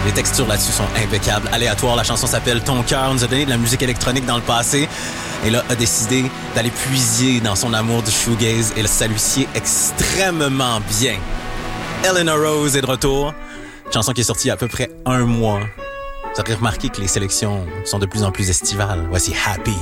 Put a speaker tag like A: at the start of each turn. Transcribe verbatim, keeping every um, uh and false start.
A: Les textures là-dessus sont impeccables. Aléatoire, la chanson s'appelle Ton cœur. Nous a donné de la musique électronique dans le passé. Et là, a décidé d'aller puiser dans son amour du shoegaze. Et ça lui sied extrêmement bien. Eleanor Rose est de retour. Chanson qui est sortie il y a à peu près un mois. Vous aurez remarqué que les sélections sont de plus en plus estivales. Voici Happy.